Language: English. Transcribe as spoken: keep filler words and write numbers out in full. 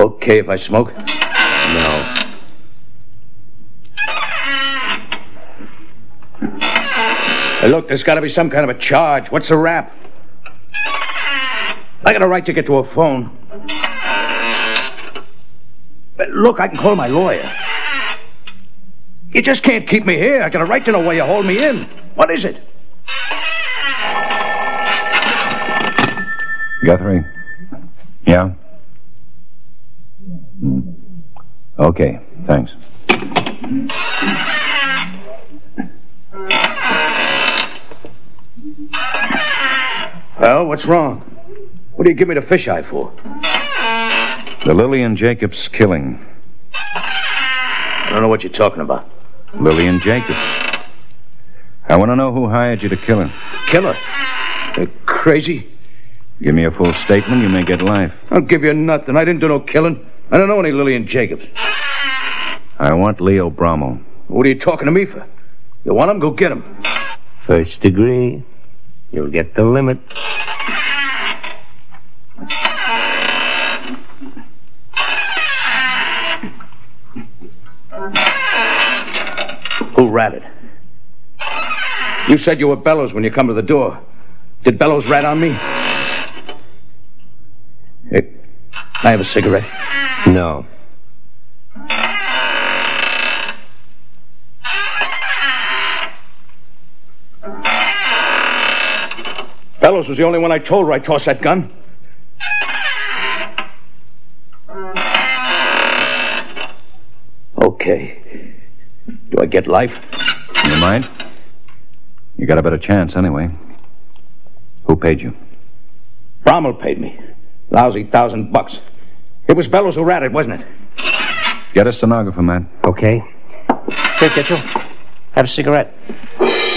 Okay if I smoke? No. Hey, look, there's got to be some kind of a charge. What's the rap? I got a right to get to a phone. But look, I can call my lawyer. You just can't keep me here. I got a right to know why you hold me in. What is it? Guthrie? Yeah? Mm. Okay, thanks. Well, what's wrong? What do you give me the fisheye for? The Lillian Jacobs killing. I don't know what you're talking about. Lillian Jacobs. I want to know who hired you to kill her. Kill her? You're crazy? Give me a full statement, you may get life. I'll give you nothing. I didn't do no killing. I don't know any Lillian Jacobs. I want Leo Bromo. What are you talking to me for? You want him? Go get him. First degree. You'll get the limit. Who ratted? You said you were Bellows when you come to the door. Did Bellows rat on me? Hey, can I have a cigarette? No. Bellows was the only one I told where I tossed that gun. Okay. Do I get life? You mind? You got a better chance anyway. Who paid you? Brommel paid me. Lousy thousand bucks. It was Bellows who ratted, wasn't it? Get a stenographer, man. Okay. Here, Kitchell. Have a cigarette.